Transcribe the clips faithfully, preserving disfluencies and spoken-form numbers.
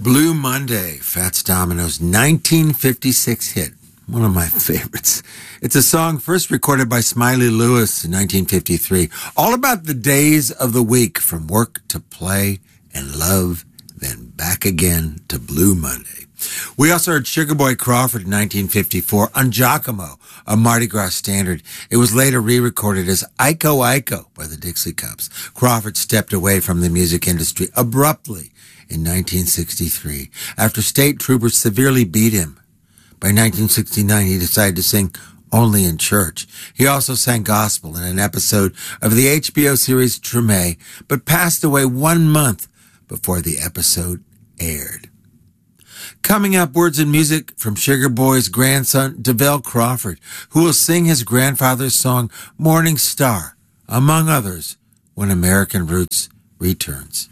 Blue Monday, Fats Domino's nineteen fifty-six hit. One of my favorites. It's a song first recorded by Smiley Lewis in nineteen fifty-three. All about the days of the week, from work to play and love, then back again to Blue Monday. We also heard Sugar Boy Crawford in nineteen fifty-four on Giacomo, a Mardi Gras standard. It was later re-recorded as Iko Iko by the Dixie Cups. Crawford stepped away from the music industry abruptly in nineteen sixty-three after state troopers severely beat him. By nineteen sixty-nine, he decided to sing only in church. He also sang gospel in an episode of the H B O series Treme, but passed away one month before the episode aired. Coming up, words and music from Sugar Boy's grandson, DeVell Crawford, who will sing his grandfather's song, Morning Star, among others, when American Roots returns.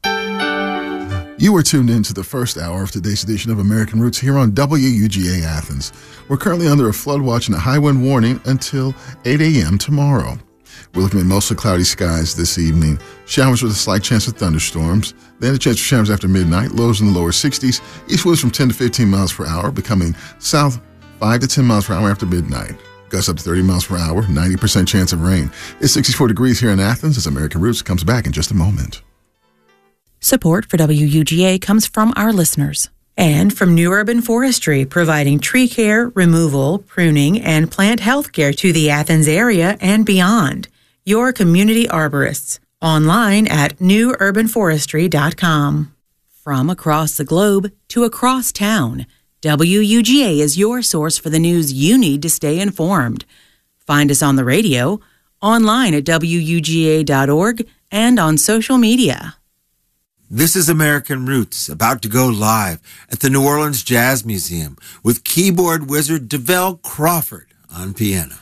You are tuned in to the first hour of today's edition of American Roots here on W U G A Athens. We're currently under a flood watch and a high wind warning until eight a.m. tomorrow. We're looking at mostly cloudy skies this evening. Showers with a slight chance of thunderstorms. Then a chance for showers after midnight. Lows in the lower sixties. East winds from ten to fifteen miles per hour, becoming south five to ten miles per hour after midnight. Gusts up to thirty miles per hour. ninety percent chance of rain. It's sixty-four degrees here in Athens as American Roots comes back in just a moment. Support for W U G A comes from our listeners and from New Urban Forestry, providing tree care, removal, pruning, and plant health care to the Athens area and beyond. Your community arborists. Online at new urban forestry dot com. From across the globe to across town, W U G A is your source for the news you need to stay informed. Find us on the radio, online at W U G A dot org, and on social media. This is American Roots, about to go live at the New Orleans Jazz Museum with keyboard wizard DeVell Crawford on piano.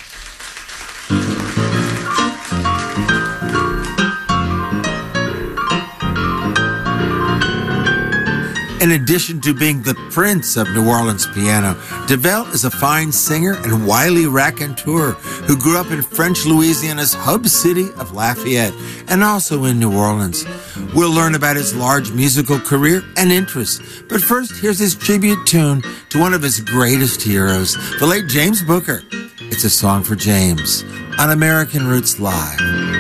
In addition to being the prince of New Orleans piano, DeVell is a fine singer and wily raconteur who grew up in French Louisiana's hub city of Lafayette and also in New Orleans. We'll learn about his large musical career and interests. But first, here's his tribute tune to one of his greatest heroes, the late James Booker. It's a song for James on American Roots Live.